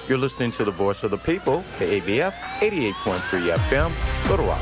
You're listening to the Voice of the People, KABF 88.3 FM, Little Rock.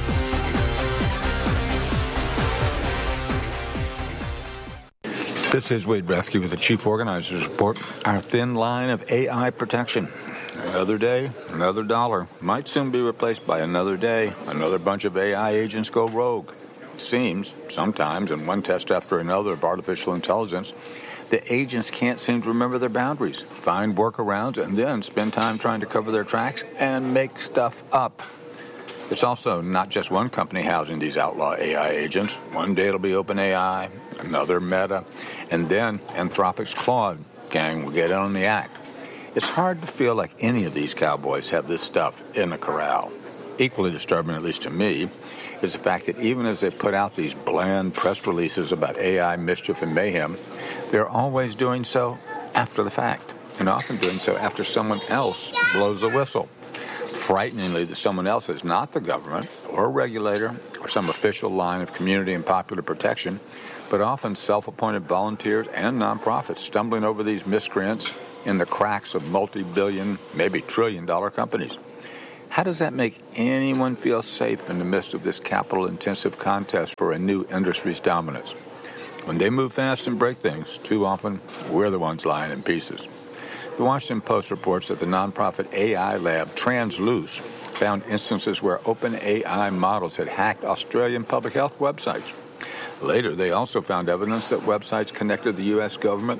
This is Wade Bresky with the Chief Organizer's Report. Our thin line of AI protection. Another day, another dollar. Might soon be replaced by another day. Another bunch of AI agents go rogue. It seems, sometimes, in one test after another of artificial intelligence, the agents can't seem to remember their boundaries, find workarounds, and then spend time trying to cover their tracks and make stuff up. It's also not just one company housing these outlaw AI agents. One day it'll be OpenAI, another Meta, and then Anthropic's Claude gang will get in on the act. It's hard to feel like any of these cowboys have this stuff in the corral. Equally disturbing, at least to me, is the fact that even as they put out these bland press releases about AI mischief and mayhem, they're always doing so after the fact, and often doing so after someone else blows the whistle. Frighteningly, that someone else is not the government or a regulator or some official line of community and popular protection, but often self-appointed volunteers and nonprofits stumbling over these miscreants in the cracks of multi-billion, maybe trillion-dollar companies. How does that make anyone feel safe in the midst of this capital-intensive contest for a new industry's dominance? When they move fast and break things, too often, we're the ones lying in pieces. The Washington Post reports that the nonprofit AI lab Transluce found instances where OpenAI models had hacked Australian public health websites. Later, they also found evidence that websites connected to the U.S. government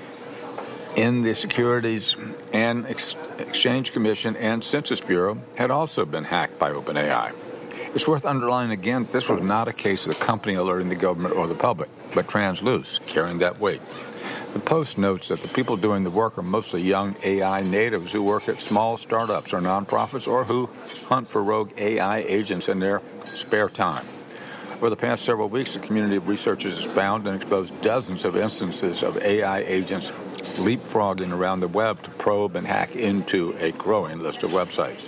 in the Securities and Exchange Commission and Census Bureau had also been hacked by OpenAI. It's worth underlining again that this was not a case of the company alerting the government or the public, but Transluce carrying that weight. The Post notes that the people doing the work are mostly young AI natives who work at small startups or nonprofits or who hunt for rogue AI agents in their spare time. Over the past several weeks, the community of researchers has found and exposed dozens of instances of AI agents leapfrogging around the web to probe and hack into a growing list of websites.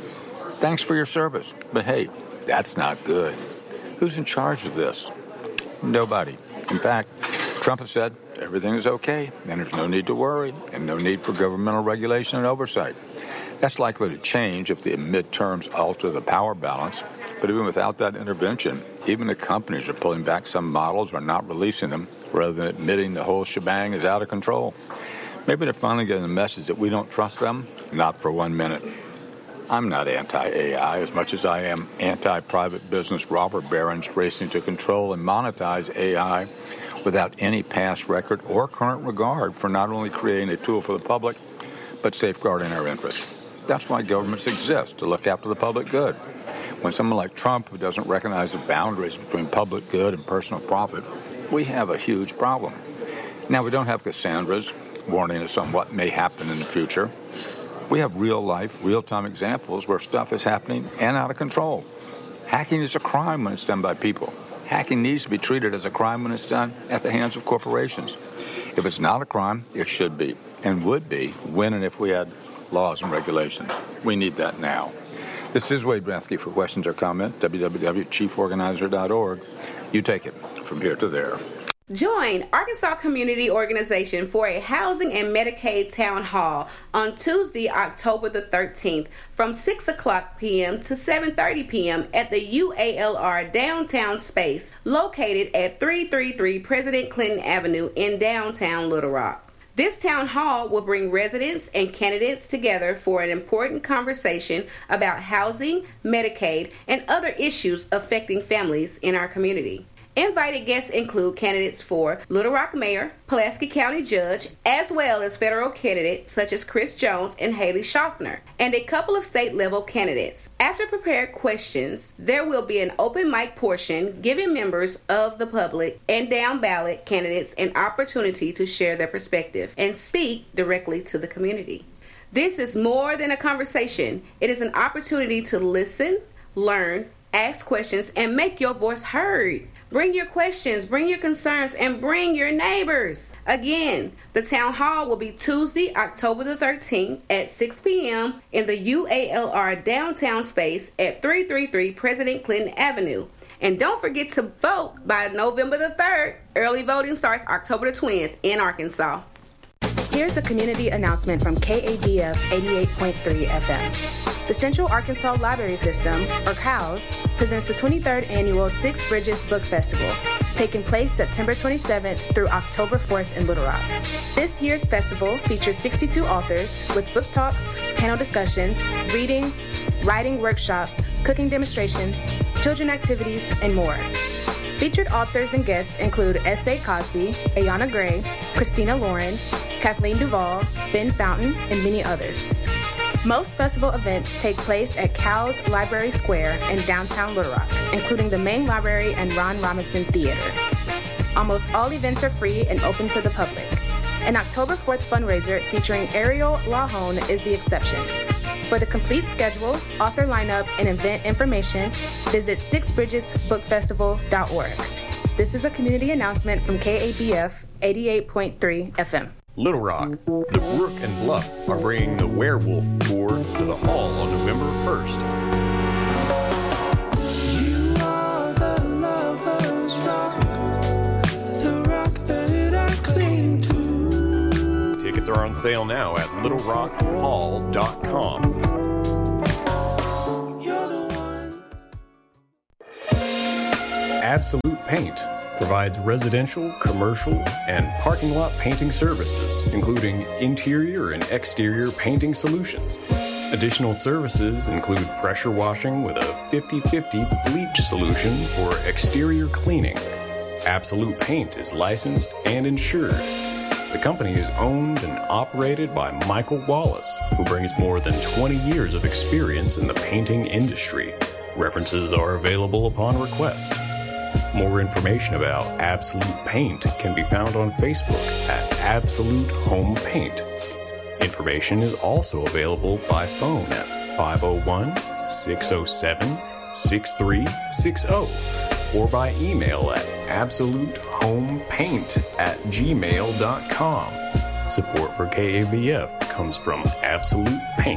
Thanks for your service, but hey, that's not good. Who's in charge of this? Nobody. In fact, Trump has said everything is okay, and there's no need to worry, and no need for governmental regulation and oversight. That's likely to change if the midterms alter the power balance, but even without that intervention, even the companies are pulling back some models or not releasing them, rather than admitting the whole shebang is out of control. Maybe they're finally getting the message that we don't trust them, not for 1 minute. I'm not anti-AI as much as I am anti-private business robber barons racing to control and monetize AI without any past record or current regard for not only creating a tool for the public, but safeguarding our interests. That's why governments exist, to look after the public good. When someone like Trump, who doesn't recognize the boundaries between public good and personal profit, we have a huge problem. Now, we don't have Cassandras warning us on what may happen in the future. We have real-life, real-time examples where stuff is happening and out of control. Hacking is a crime when it's done by people. Hacking needs to be treated as a crime when it's done at the hands of corporations. If it's not a crime, it should be, and would be, when and if we had laws and regulations. We need that now. This is Wade Bresky. For questions or comment, www.chieforganizer.org. You take it from here to there. Join Arkansas Community Organization for a Housing and Medicaid Town Hall on Tuesday, October the 13th from 6 o'clock p.m. to 7:30 p.m. at the UALR Downtown Space located at 333 President Clinton Avenue in downtown Little Rock. This town hall will bring residents and candidates together for an important conversation about housing, Medicaid, and other issues affecting families in our community. Invited guests include candidates for Little Rock Mayor, Pulaski County Judge, as well as federal candidates such as Chris Jones and Haley Schaffner, and a couple of state-level candidates. After prepared questions, there will be an open mic portion giving members of the public and down-ballot candidates an opportunity to share their perspective and speak directly to the community. This is more than a conversation. It is an opportunity to listen, learn, ask questions, and make your voice heard. Bring your questions, bring your concerns, and bring your neighbors. Again, the town hall will be Tuesday, October the 13th at 6 p.m. in the UALR Downtown Space at 333 President Clinton Avenue. And don't forget to vote by November the 3rd. Early voting starts October the 20th in Arkansas. Here's a community announcement from KABF 88.3 FM. The Central Arkansas Library System, or CALS, presents the 23rd Annual Six Bridges Book Festival, taking place September 27th through October 4th in Little Rock. This year's festival features 62 authors with book talks, panel discussions, readings, writing workshops, cooking demonstrations, children activities, and more. Featured authors and guests include S.A. Cosby, Ayanna Gray, Christina Lauren, Kathleen Duvall, Ben Fountain, and many others. Most festival events take place at CALS Library Square in downtown Little Rock, including the main library and Ron Robinson Theater. Almost all events are free and open to the public. An October 4th fundraiser featuring Ariel Lahone is the exception. For the complete schedule, author lineup, and event information, visit sixbridgesbookfestival.org. This is a community announcement from KABF 88.3 FM. Little Rock, the Brook and Bluff are bringing the Werewolf Tour to the Hall on November 1st. You are the lover's rock, the rock that I cling to. Tickets are on sale now at littlerockhall.com. You're the one. Absolute Paint provides residential, commercial, and parking lot painting services, including interior and exterior painting solutions. Additional services include pressure washing with a 50-50 bleach solution for exterior cleaning. Absolute Paint is licensed and insured. The company is owned and operated by Michael Wallace, who brings more than 20 years of experience in the painting industry. References are available upon request. More information about Absolute Paint can be found on Facebook at Absolute Home Paint. Information is also available by phone at 501-607-6360 or by email at absolutehomepaint@gmail.com. Support for KABF comes from Absolute Paint.